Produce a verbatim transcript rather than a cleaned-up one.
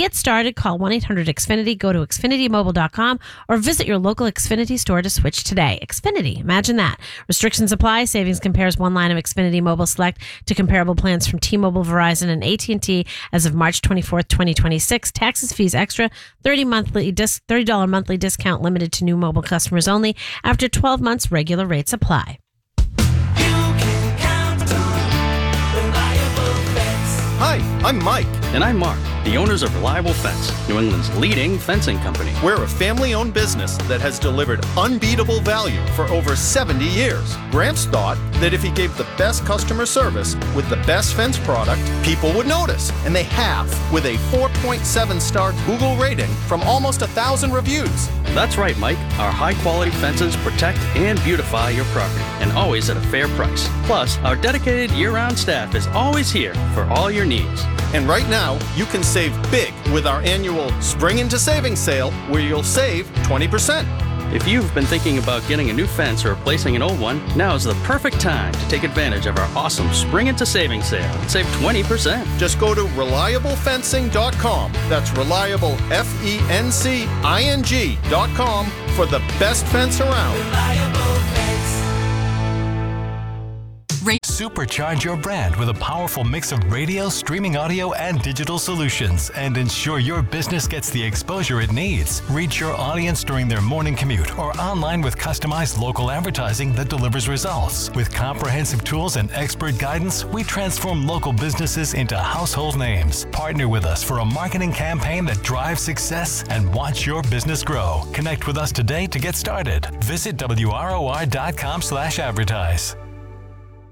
get started, call one eight hundred X Finity, go to Xfinity Mobile dot com, or visit your local Xfinity store to switch today. Xfinity, imagine that. Restrictions apply. Savings compares one line of Xfinity Mobile Select to comparable plans from T-Mobile, Verizon, and A T and T as of March twenty-fourth, twenty twenty-six. Taxes, fees extra, thirty monthly dis- thirty dollars monthly discount limited to new mobile customers only. After twelve months, regular rates apply. Hi, I'm Mike. And I'm Mark, the owners of Reliable Fence, New England's leading fencing company. We're a family-owned business that has delivered unbeatable value for over seventy years. Gramps thought that if he gave the best customer service with the best fence product, people would notice. And they have, with a four point seven star Google rating from almost a thousand reviews. That's right, Mike. Our high-quality fences protect and beautify your property, and always at a fair price. Plus, our dedicated year-round staff is always here for all your needs. And right now, you can save big with our annual Spring Into Savings sale, where you'll save twenty percent. If you've been thinking about getting a new fence or replacing an old one, now is the perfect time to take advantage of our awesome Spring Into Savings sale and save twenty percent. Just go to reliable fencing dot com. That's reliable, F E N C I N G dot com for the best fence around. Reliable Fence. Supercharge your brand with a powerful mix of radio, streaming audio, and digital solutions, and ensure your business gets the exposure it needs. Reach your audience during their morning commute or online with customized local advertising that delivers results. With comprehensive tools and expert guidance, we transform local businesses into household names. Partner with us for a marketing campaign that drives success and watch your business grow. Connect with us today to get started. Visit W R O R dot com slash advertise.